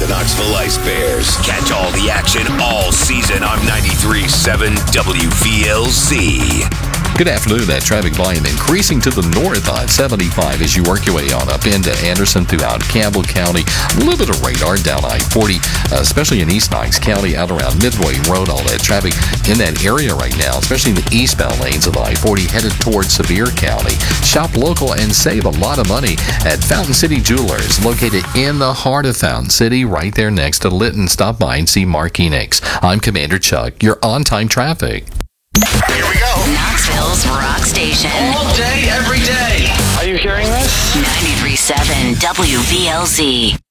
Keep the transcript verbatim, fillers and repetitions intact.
the Knoxville Ice Bears. Catch all the action all season on ninety-three point seven W V L Z. Good afternoon. That traffic volume increasing to the north on seventy-five as you work your way on up into Anderson throughout Campbell County. A little bit of radar down I forty, uh, especially in East Knox County, out around Midway Road. All that traffic in that area right now, especially in the eastbound lanes of I forty headed towards Sevier County. Shop local and save a lot of money at Fountain City Jewelers, located in the heart of Fountain City, right there next to Litton. Stop by and see Mark Enix. I'm Commander Chuck. Your on-time traffic. Here we go. Knoxville's rock station. All day, every day. Are you hearing this? ninety-three point seven W V L Z.